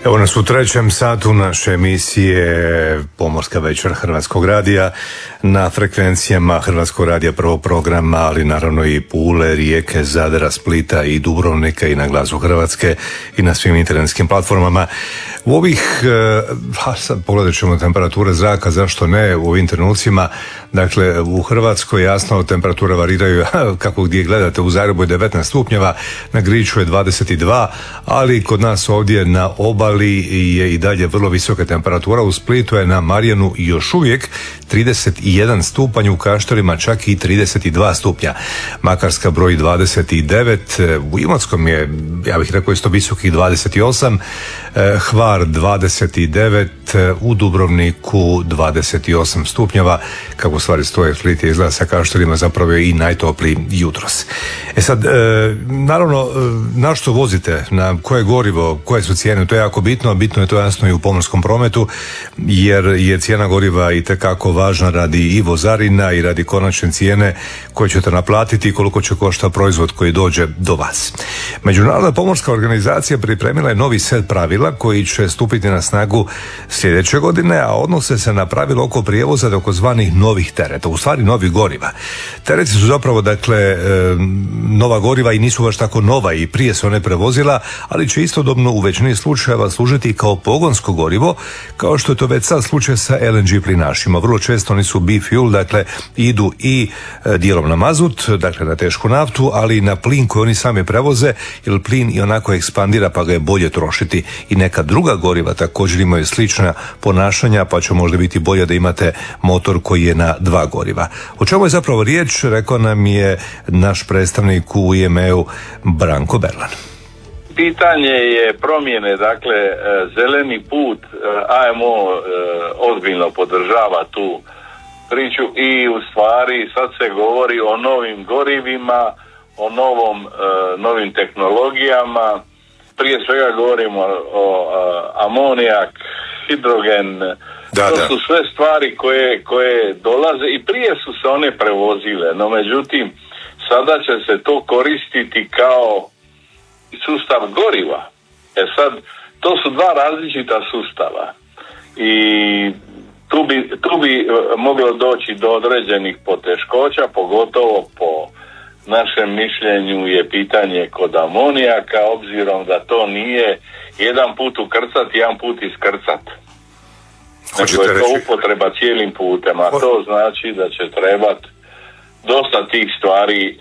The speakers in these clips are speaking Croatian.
Evo nas u trećem satu naše emisije Pomorska večer Hrvatskog radija na frekvencijama Hrvatskog radija prvog programa, ali naravno i Pule, Rijeke, Zadra, Splita i Dubrovnika i na Glasu Hrvatske i na svim internetskim platformama. U ovih, sad pogledat ćemo temperature zraka, zašto ne, u ovim trenucima, dakle u Hrvatskoj jasno temperature variraju kako gdje gledate, u Zagrebu je 19 stupnjeva, na Griču je 22, ali kod nas ovdje na obali je i dalje vrlo visoka temperatura, u Splitu je na Marjanu još uvijek 31 stupanj, u Kaštelima čak i 32 stupnja. Makarska broji 29, u Imotskom je, ja bih rekao, isto visokih 28, Hvar 29, u Dubrovniku 28 stupnjeva. Kako stvari stoje, Split je izgleda sa Kaštelima zapravo i najtopliji jutros. Sad, naravno, na što vozite, na koje gorivo, koje su cijene, to je jako bitno, bitno je to jasno i u pomorskom prometu, jer je cijena goriva itekako važna radi i vozarina i radi konačne cijene koje ćete naplatiti i koliko će koštati proizvod koji dođe do vas. Međunarodna pomorska organizacija pripremila je novi set pravila koji će stupiti na snagu sljedeće godine, a odnose se na pravilo oko prijevoza takozvanih novih tereta, u stvari novih goriva. Tereti su zapravo, dakle, nova goriva i nisu baš tako nova, i prije se one prevozila, ali će istodobno u većini slučajeva služiti kao pogonsko gorivo, kao što je to već sad slučaj sa LNG plinašima. Vrlo često oni su bi-fuel, dakle idu i dijelom na mazut, dakle na tešku naftu, ali i na plin koji oni sami prevoze, jer plin i onako ekspandira pa ga je bolje trošiti. I neka druga goriva također imaju slična ponašanja, pa će možda biti bolje da imate motor koji je na dva goriva. O čemu je zapravo riječ, rekao nam je naš predstavnik u IME-u Branko Berlan. Pitanje je promjene, dakle, zeleni put, AMO ozbiljno podržava tu priču i u stvari sad se govori o novim gorivima, o novim tehnologijama. Prije svega govorimo o amonijak, hidrogen, to su sve stvari koje dolaze i prije su se one prevozile, no međutim sada će se to koristiti kao sustav goriva. Sad, to su dva različita sustava i tu bi moglo doći do određenih poteškoća, pogotovo po našem mišljenju je pitanje kod amonijaka, obzirom da to nije jedan put ukrcat, jedan put iskrcat. Nego je to upotreba cijelim putem, a to znači da će trebati dosta tih stvari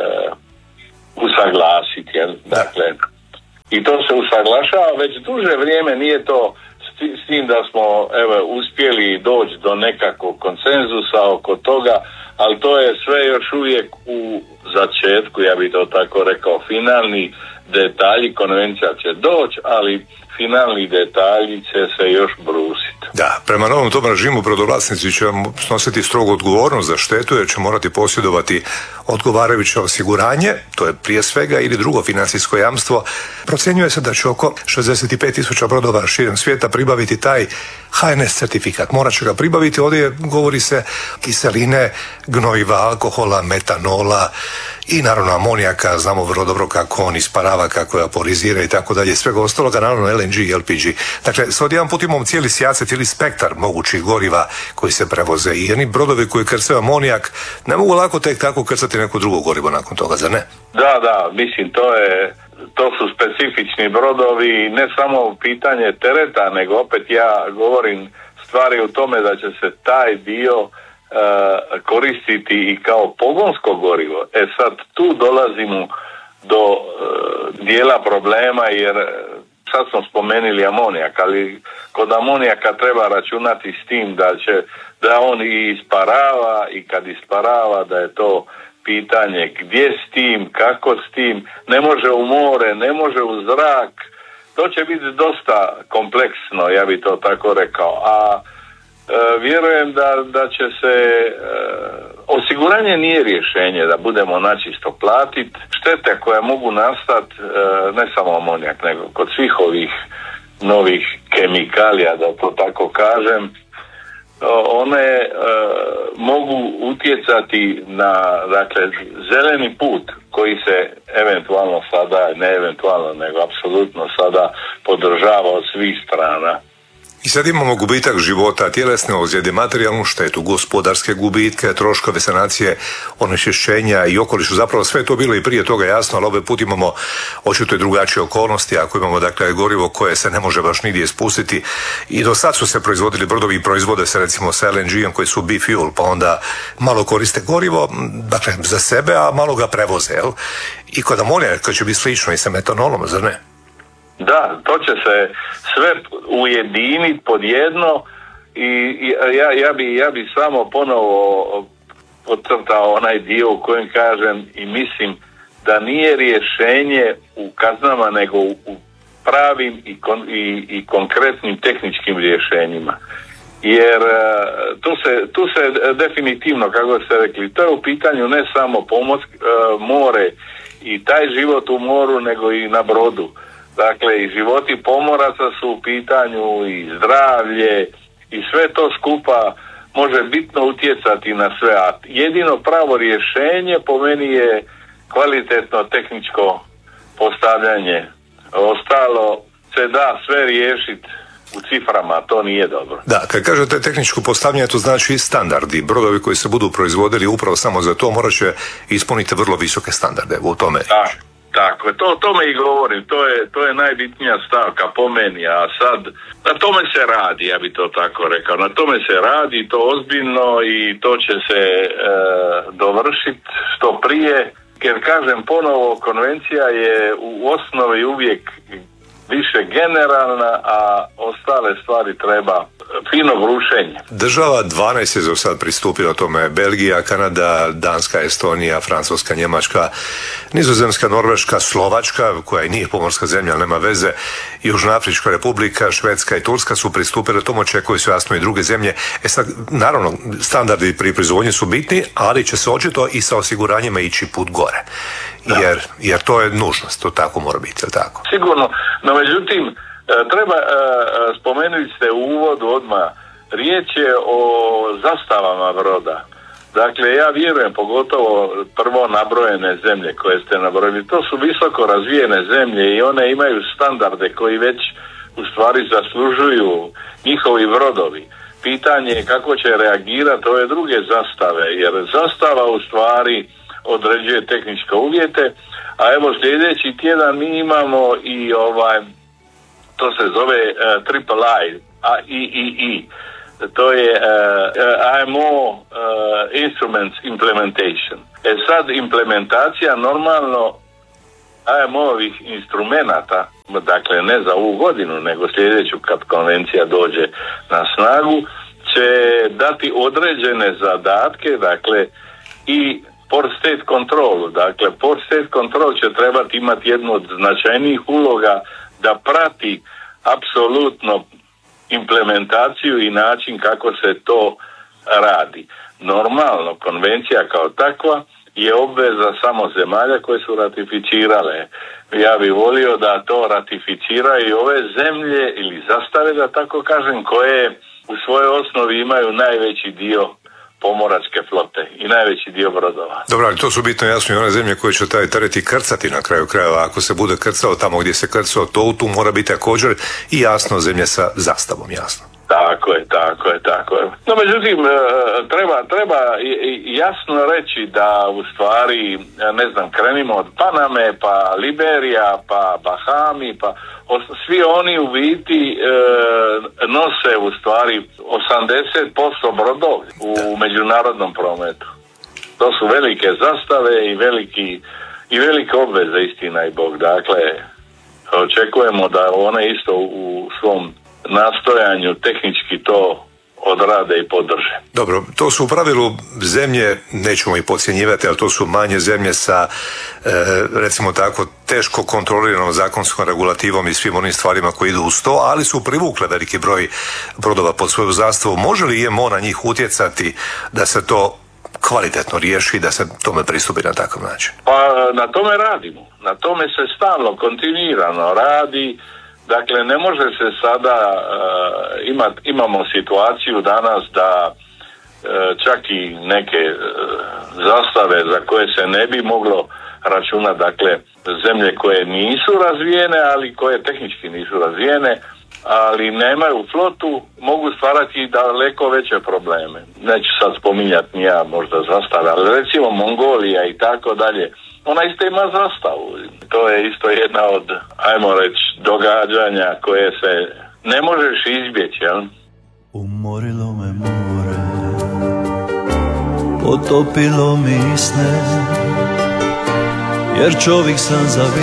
usaglasiti, jel? Dakle, i to se usaglašava već duže vrijeme, nije to s tim da smo uspjeli doći do nekakvog konsenzusa oko toga, ali to je sve još uvijek u začetku, ja bih to tako rekao, finalni detalji, konvencija će doći, ali finalni detalji će se još brusiti. Da, prema novom tom režimu brodovlasnici će snositi strogu odgovornost za štetu, jer će morati posjedovati odgovarajuće osiguranje, to je prije svega, ili drugo financijsko jamstvo. Procjenjuje se da će oko 65.000 brodova širom svijeta pribaviti taj HNS certifikat. Morat će ga pribaviti, ovdje govori se kiseline, gnojiva, alkohola, metanola i naravno amonijaka, znamo vrlo dobro kako on isparava, kako je aporizira i tako dalje, svega ostaloga, naravno LNG i LPG. Dakle, sad jedan put imamo cijeli sjaset ili spektar mogućih goriva koji se prevoze, i jedni brodovi koji krcaju amonijak ne mogu lako tek tako krcati neko drugo gorivo nakon toga, zar ne? Da, mislim, to su specifični brodovi, ne samo pitanje tereta, nego opet ja govorim stvari u tome da će se taj dio koristiti i kao pogonsko gorivo. Sad tu dolazimo do dijela problema, jer sad smo spomenuli amonijak, ali kod amonijaka treba računati s tim da on i isparava, i kad isparava da je to pitanje gdje s tim, kako s tim, ne može u more, ne može u zrak, to će biti dosta kompleksno, ja bi to tako rekao, a vjerujem da će se osiguranje nije rješenje, da budemo načisto platiti štete koje mogu nastati, ne samo amonijak, nego kod svih ovih novih kemikalija, da to tako kažem, one mogu utjecati na, dakle, zeleni put koji se eventualno sada, ne eventualno, nego apsolutno sada podržava od svih strana. I sad imamo gubitak života, tjelesne ozljede, materijalnu štetu, gospodarske gubitke, troškove sanacije, onečišćenja i okolišu. Zapravo sve je to bilo i prije toga jasno, ali ovaj put imamo očito i drugačije okolnosti. Ako imamo dakle gorivo koje se ne može baš nigdje spustiti, i do sad su se proizvodili brodovi i proizvode se recimo sa LNG-om koji su bi-fuel, pa onda malo koriste gorivo, dakle za sebe, a malo ga prevoze, jel? I kod amonijaka će biti slično i sa metanolom, zar ne? Da, to će se sve ujediniti pod jedno i ja bi samo ponovo podcrtao onaj dio u kojem kažem i mislim da nije rješenje u kaznama nego u pravim i konkretnim tehničkim rješenjima. Jer tu se definitivno, kako ste rekli, to je u pitanju ne samo more i taj život u moru, nego i na brodu. Dakle, i životi pomoraca su u pitanju, i zdravlje, i sve to skupa može bitno utjecati na sve. A jedino pravo rješenje po meni je kvalitetno tehničko postavljanje. Ostalo se da sve riješiti u ciframa, to nije dobro. Da, kad kažete tehničko postavljanje, to znači i standardi. Brodovi koji se budu proizvodili upravo samo za to morat će ispuniti vrlo visoke standarde u tome. Tako je, to tome i govorim, to je najbitnija stavka po meni, a sad na tome se radi, ja bi to tako rekao, na tome se radi, to ozbiljno, i to će se dovršiti što prije, jer kažem ponovo, konvencija je u osnovi uvijek više generalna, a ostale stvari treba fino brušenje. Država 12 je za sad pristupila tome: Belgija, Kanada, Danska, Estonija, Francuska, Njemačka, Nizozemska, Norveška, Slovačka, koja i nije pomorska zemlja, ali nema veze, Južnoafrička republika, Švedska i Turska su pristupile tomu, očekuju se jasno i druge zemlje. Sad, naravno, standardi pri proizvodnji su bitni, ali će se očito i sa osiguranjima ići put gore. Jer to je nužnost, to tako mora biti, jel tako? Sigurno, no međutim, treba spomenuti ste u uvodu odmah, riječ je o zastavama broda. Dakle, ja vjerujem, pogotovo prvo nabrojene zemlje koje ste nabrojili, to su visoko razvijene zemlje i one imaju standarde koji već u stvari zaslužuju njihovi brodovi. Pitanje je kako će reagirati ove druge zastave, jer zastava u stvari određuje tehničke uvjete, a evo sljedeći tjedan mi imamo i to se zove III, to je IMO Instruments Implementation. Sad implementacija normalno IMO-ovih instrumenata, dakle ne za ovu godinu, nego sljedeću kad konvencija dođe na snagu, će dati određene zadatke, dakle i Port State Control. Dakle, Port State Control će trebati imati jednu od značajnijih uloga da prati apsolutno implementaciju i način kako se to radi. Normalno, konvencija kao takva je obveza samo zemalja koje su ratificirale. Ja bih volio da to ratificiraju i ove zemlje ili zastave, da tako kažem, koje u svojoj osnovi imaju najveći dio pomoračke flote i najveći dio brodova. Dobro, ali to su bitno jasno i one zemlje koje će taj teret i krcati na kraju krajeva. Ako se bude krcao tamo gdje se krcao, to tu mora biti također i jasno zemlje sa zastavom, jasno. Tako je. No, međutim, treba jasno reći da u stvari, ne znam, krenimo od Paname, pa Liberija, pa Bahami, pa svi oni u biti nose u stvari 80% brodovi u međunarodnom prometu. To su velike zastave i velike obveze, istina i Bog. Dakle, očekujemo da one isto u svom nastojanju tehnički to odrade i podrže. Dobro, to su u pravilu zemlje, nećemo ih podcjenjivati, ali to su manje zemlje sa, recimo tako, teško kontroliranom zakonskom regulativom i svim onim stvarima koji idu uz to, ali su privukle veliki broj brodova pod svoju zastavu. Može li IMO na njih utjecati da se to kvalitetno riješi, da se tome pristupi na takav način? Pa na tome radimo. Na tome se stalno, kontinuirano radi. Dakle, ne može se sada imamo situaciju danas da čak i neke zastave za koje se ne bi moglo računa, dakle, zemlje koje nisu razvijene, ali koje tehnički nisu razvijene, ali nemaju flotu, mogu stvarati daleko veće probleme. Neću sad spominjati ni ja možda zastave, ali recimo Mongolija i tako dalje, ona isto ima zastavu. To je isto jedna od, ajmo reći, događanja koje se ne možeš izbjeći, jel? Umorilo me more, potopilo mi sne, jer čovjek sam za